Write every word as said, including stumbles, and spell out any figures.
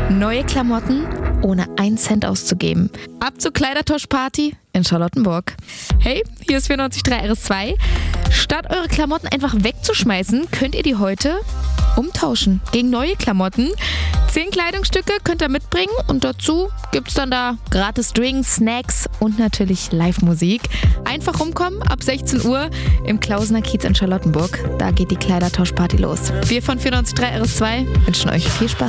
Neue Klamotten ohne einen Cent auszugeben. Ab zur Kleidertauschparty in Charlottenburg. Hey, hier ist vierundneunzig Komma drei R S zwei. Statt eure Klamotten einfach wegzuschmeißen, könnt ihr die heute umtauschen gegen neue Klamotten. Zehn Kleidungsstücke könnt ihr mitbringen und dazu gibt es dann da gratis Drinks, Snacks und natürlich Live-Musik. Einfach rumkommen ab sechzehn Uhr im Klausener Kiez in Charlottenburg. Da geht die Kleidertauschparty los. Wir von vierundneunzig Komma drei R S zwei wünschen euch viel Spaß.